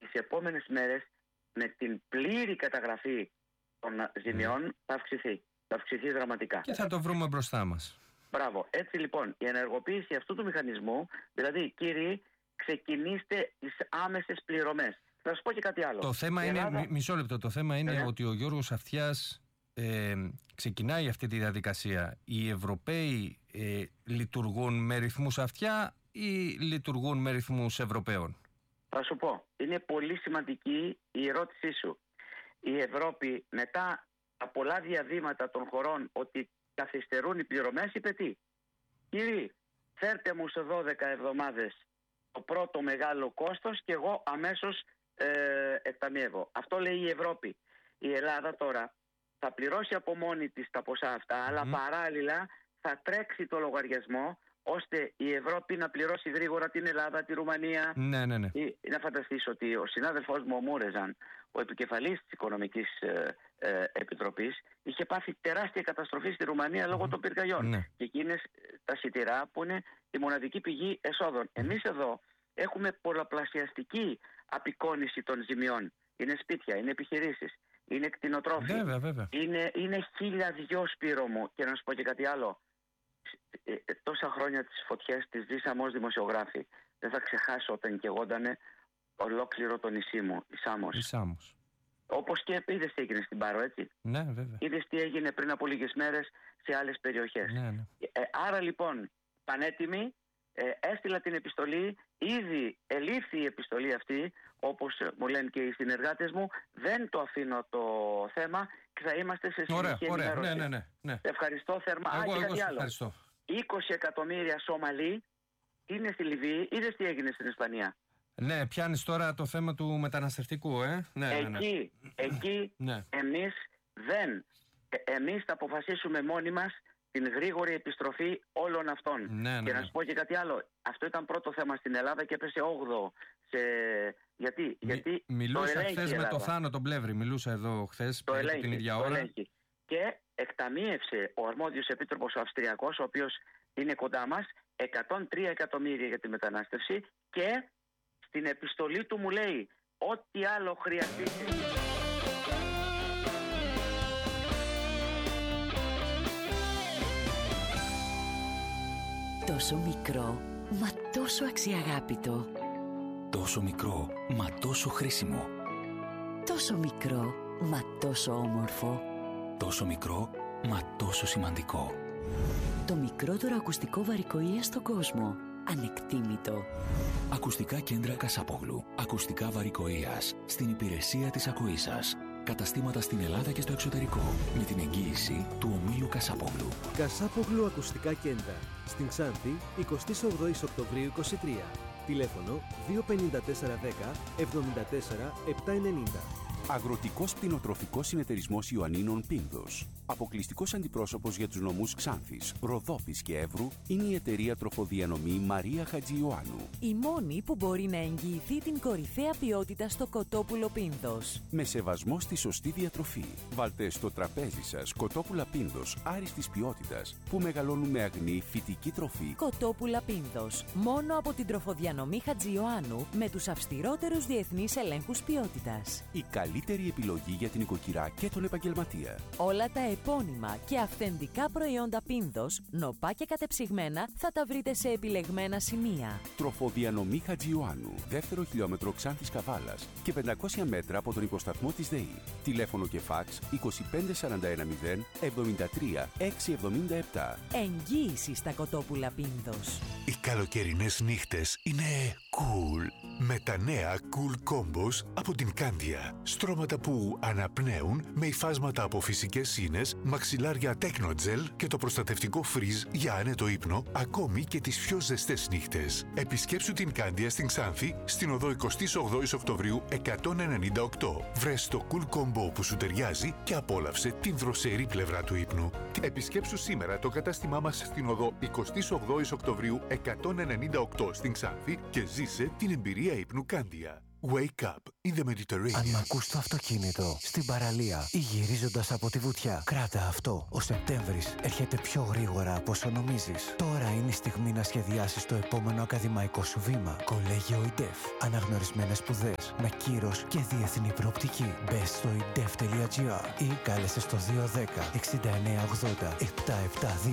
τις επόμενες μέρες με την πλήρη καταγραφή των ζημιών θα αυξηθεί δραματικά. Και θα το βρούμε μπροστά μας. Μπράβο. Έτσι λοιπόν η ενεργοποίηση αυτού του μηχανισμού, δηλαδή κύριοι, ξεκινήστε τις άμεσες πληρωμές. Θα σας πω και κάτι άλλο. Το θέμα είναι, μισό λεπτό, το θέμα είναι ότι ο Γιώργος Αυτιάς ξεκινάει αυτή τη διαδικασία. Οι Ευρωπαίοι λειτουργούν με ρυθμούς Αυτιά ή λειτουργούν με ρυθμούς Ευρωπαίων? Θα σου πω, είναι πολύ σημαντική η ερώτησή σου. Η Ευρώπη μετά από πολλά διαδήματα των χωρών ότι καθυστερούν οι πληρωμές είπε τι? Κύριοι, φέρτε μου σε 12 εβδομάδες το πρώτο μεγάλο κόστος και εγώ αμέσως εκταμιεύω. Αυτό λέει η Ευρώπη. Η Ελλάδα τώρα θα πληρώσει από μόνη της τα ποσά αυτά, αλλά παράλληλα θα τρέξει το λογαριασμό ώστε η Ευρώπη να πληρώσει γρήγορα την Ελλάδα, τη Ρουμανία. Ναι. Να φανταστείς ότι ο συνάδελφός μου ο Μούρεζαν, ο επικεφαλής της Οικονομικής Επιτροπής, είχε πάθει τεράστια καταστροφή στη Ρουμανία λόγω των πυρκαγιών. Ναι. Και εκείνες τα σιτηρά που είναι η μοναδική πηγή εσόδων. Εμείς εδώ έχουμε πολλαπλασιαστική απεικόνηση των ζημιών. Είναι σπίτια, είναι επιχειρήσεις, είναι κτηνοτρόφοι. Βέβαια. Είναι 1002 Σπύρο μου. Και να σου πω και κάτι άλλο. Τόσα χρόνια τις φωτιές τις ζήσαμε ως δημοσιογράφοι. Δεν θα ξεχάσω όταν καιγόντανε ολόκληρο το νησί μου, η Σάμος. Όπως και είδες τι έγινε στην Πάρο, έτσι. Ναι, βέβαια. Είδες τι έγινε πριν από λίγες μέρες σε άλλες περιοχές. Ναι. Άρα λοιπόν, πανέτοιμοι, έστειλα την επιστολή, ήδη ελήφθη η επιστολή αυτή, όπως μου λένε και οι συνεργάτες μου, δεν το αφήνω το θέμα και θα είμαστε σε συνεχή ενημέρωση. Ναι. Ευχαριστώ θερμά. Εγώ και κάτι άλλο. Ευχαριστώ. 20 εκατομμύρια Σομαλοί είναι στη Λιβύη. Είδες τι έγινε στην Ισπανία? Ναι, πιάνεις τώρα το θέμα του μεταναστευτικού, Εκεί εμείς θα αποφασίσουμε μόνοι μας την γρήγορη επιστροφή όλων αυτών. Και να σου πω και κάτι άλλο. Αυτό ήταν πρώτο θέμα στην Ελλάδα και έπεσε 8ο. Γιατί μιλούσα χθες με το Θάνο τον Πλεύρη. Μιλούσα εδώ χθες την ίδια ώρα. Και εκταμείευσε ο αρμόδιος επίτροπος ο Αυστριακός, ο οποίος είναι κοντά μας, 103 εκατομμύρια για τη μετανάστευση και στην επιστολή του μου λέει ό,τι άλλο χρειαστεί. Τόσο μικρό, μα τόσο αξιαγάπητο. Τόσο μικρό, μα τόσο χρήσιμο. Τόσο μικρό, μα τόσο όμορφο. Τόσο μικρό, μα τόσο σημαντικό. Το μικρότερο ακουστικό βαρικοΐα στον κόσμο. Ανεκτήμητο. Ακουστικά κέντρα Κασάπογλου. Ακουστικά βαρικοΐας. Στην υπηρεσία της ακοής σας. Καταστήματα στην Ελλάδα και στο εξωτερικό. Με την εγγύηση του ομίλου Κασάπογλου. Κασάπογλου Ακουστικά Κέντρα. Στην Ξάνθη, 28 Οκτωβρίου 23. Τηλέφωνο 25410 74 790. Αγροτικός Κτηνοτροφικός Συνεταιρισμός Ιωαννίνων Πίνδος. Αποκλειστικός αντιπρόσωπος για τους νομούς Ξάνθης, Ροδόπης και Εύρου είναι η εταιρεία τροφοδιανομή Μαρία Χατζιωάννου. Η μόνη που μπορεί να εγγυηθεί την κορυφαία ποιότητα στο κοτόπουλο Πίνδος. Με σεβασμό στη σωστή διατροφή. Βάλτε στο τραπέζι σας κοτόπουλα Πίνδος άριστης ποιότητας που μεγαλώνουν με αγνή φυτική τροφή. Κοτόπουλα Πίνδος. Μόνο από την τροφοδιανομή Χατζιωάννου με τους αυστηρότερους διεθνείς ελέγχους ποιότητας. Η καλύτερη επιλογή για την οικοκυρά και τον επαγγελματία. Όλα τα επώνυμα και αυθεντικά προϊόντα Πίνδος, νοπά και κατεψυγμένα, θα τα βρείτε σε επιλεγμένα σημεία. Τροφοδιανομή Χατζιωάννου, δεύτερο χιλιόμετρο Ξάνθης Καβάλας και 500 μέτρα από τον υποσταθμό της ΔΕΗ. Τηλέφωνο και φάξ 25410 73 677. Εγγύηση στα κοτόπουλα Πίνδος. Οι καλοκαιρινές νύχτες είναι cool. Με τα νέα Cool Combos από την Κάνδια. Στρώματα που αναπνέουν με υφάσματα από φυσικές ίνες, μαξιλάρια Technogel και το προστατευτικό φριζ για άνετο ύπνο, ακόμη και τις πιο ζεστές νύχτες. Επισκέψου την Κάνδια στην Ξάνθη, στην οδό 28 Οκτωβρίου 198. Βρες το Cool Combo που σου ταιριάζει και απόλαυσε την δροσερή πλευρά του ύπνου. Επισκέψου σήμερα το κατάστημά μας στην οδό 28 Οκτωβρίου 198 στην Ξάνθη και ζήσε την εμπειρία ύπνου Κάνδια. Wake up in the Mediterranean. Αν μ' ακούς στο αυτοκίνητο, στην παραλία ή γυρίζοντας από τη βουτιά, κράτα αυτό. Ο Σεπτέμβρης έρχεται πιο γρήγορα από όσο νομίζεις. Τώρα είναι η στιγμή να σχεδιάσεις το επόμενο ακαδημαϊκό σου βήμα. Κολέγιο ΙΝΤΕΦ. Αναγνωρισμένες σπουδές με κύρος και διεθνή προοπτική. Μπες στο indef.gr ή κάλεσε στο 210 6980 772.